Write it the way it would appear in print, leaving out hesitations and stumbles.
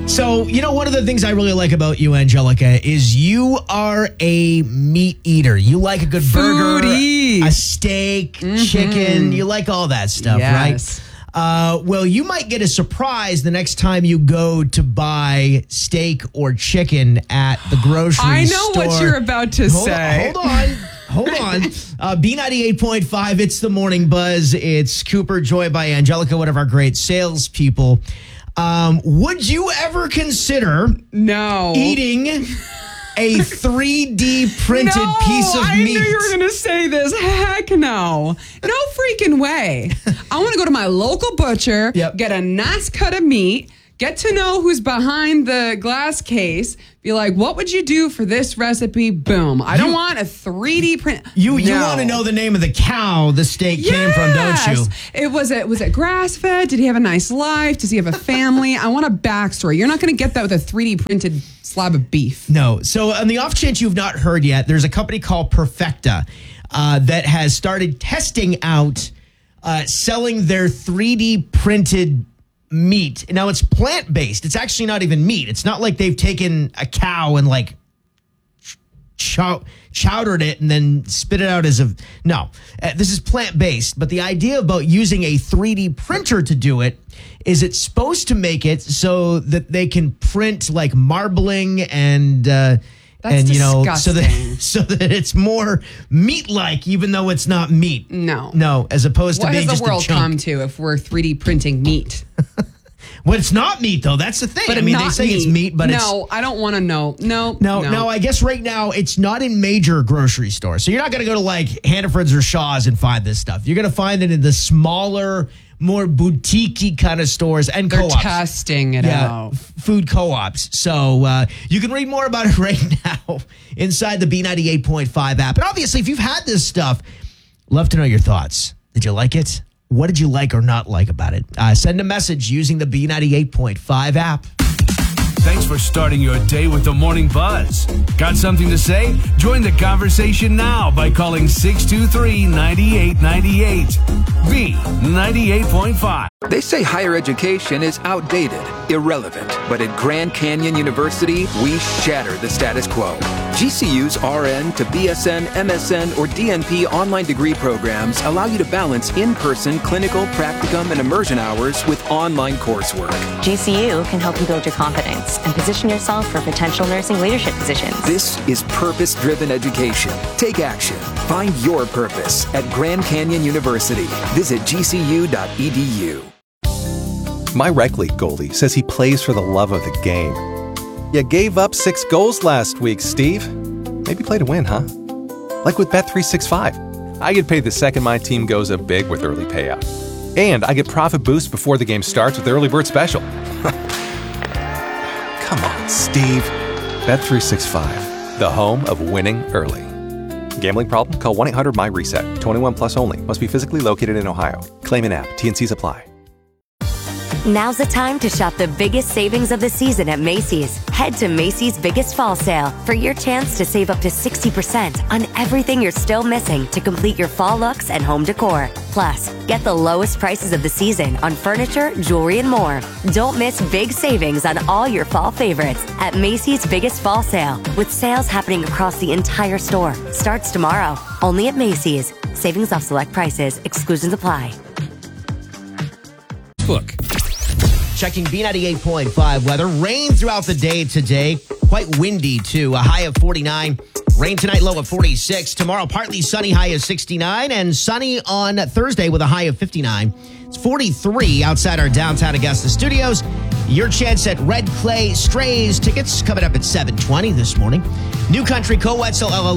So, one of the things I really like about you, Angelica, is you are a meat eater. You like a good burger, a steak, chicken. You like all that stuff, yes. right? Well, you might get a surprise the next time you go to buy steak or chicken at the grocery store. I know what you're about to say. Hold on. B98.5, it's the Morning Buzz. It's Cooper, joined by Angelica, one of our great salespeople. Would you ever consider eating a 3D printed piece of meat? I knew you were going to say this. Heck no. No freaking way. I want to go to my local butcher, get a nice cut of meat, get to know who's behind the glass case, be like, what would you do for this recipe? Boom. I don't want a 3D print. You want to know the name of the cow the steak came from, don't you? Was it grass-fed? Did he have a nice life? Does he have a family? I want a backstory. You're not going to get that with a 3D printed slab of beef. No. So on the off chance you've not heard yet, there's a company called Perfecta that has started testing out selling their 3D printed meat. Now, it's plant-based. It's actually not even meat. It's not like they've taken a cow and chowdered it and then spit it out as a... No, this is plant-based. But the idea about using a 3D printer to do it is it's supposed to make it so that they can print like marbling and... That's disgusting. so that it's more meat-like, even though it's not meat. No, as opposed to being just a chunk. What has the world come to if we're 3D printing meat? Well, it's not meat, though. That's the thing. But they say it's meat, but it's... No, I don't want to know. No. I guess right now it's not in major grocery stores. So you're not going to go to like Hannaford's or Shaw's and find this stuff. You're going to find it in the smaller, more boutique-y kind of stores and co-ops. They're testing it out. Food co-ops. So you can read more about it right now inside the B98.5 app. And obviously, if you've had this stuff, love to know your thoughts. Did you like it? What did you like or not like about it? Send a message using the B98.5 app. Thanks for starting your day with the Morning Buzz. Got something to say? Join the conversation now by calling 623-9898. B98.5. They say higher education is outdated, irrelevant. But at Grand Canyon University, we shatter the status quo. GCU's RN to BSN, MSN, or DNP online degree programs allow you to balance in-person clinical, practicum, and immersion hours with online coursework. GCU can help you build your confidence and position yourself for potential nursing leadership positions. This is purpose-driven education. Take action. Find your purpose at Grand Canyon University. Visit gcu.edu. My rec league goalie says he plays for the love of the game. You gave up 6 goals last week, Steve. Maybe play to win, huh? Like with Bet365. I get paid the second my team goes up big with early payout. And I get profit boost before the game starts with the early bird special. Come on, Steve. Bet365, the home of winning early. Gambling problem? Call 1-800-MY-RESET. 21 plus only. Must be physically located in Ohio. Claim in app. T&Cs apply. Now's the time to shop the biggest savings of the season at Macy's. Head to Macy's Biggest Fall Sale for your chance to save up to 60% on everything you're still missing to complete your fall looks and home decor. Plus, get the lowest prices of the season on furniture, jewelry, and more. Don't miss big savings on all your fall favorites at Macy's Biggest Fall Sale, with sales happening across the entire store. Starts tomorrow, only at Macy's. Savings off select prices. Exclusions apply. Book. Checking B98.5 weather. Rain throughout the day today. Quite windy, too. A high of 49. Rain tonight, low of 46. Tomorrow, partly sunny, high of 69. And sunny on Thursday with a high of 59. It's 43 outside our downtown Augusta studios. Your chance at Red Clay Strays tickets coming up at 7:20 this morning. New Country Co-Wetzel LLC.